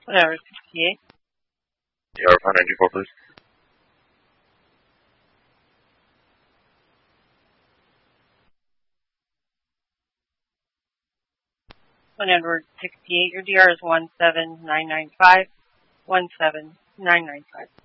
Whatever, 68. DR 594, please. On Edward 68, your DR is 17995, 17995.